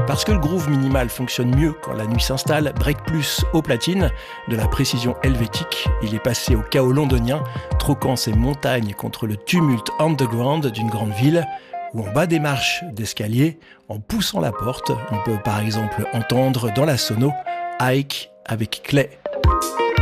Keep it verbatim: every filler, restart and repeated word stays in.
Parce que le groove minimal fonctionne mieux quand la nuit s'installe, Break Plus au platine, de la précision helvétique, il est passé au chaos londonien, troquant ses montagnes contre le tumulte underground d'une grande ville, où en bas des marches d'escalier, en poussant la porte, on peut par exemple entendre dans la sono Ike avec Clay.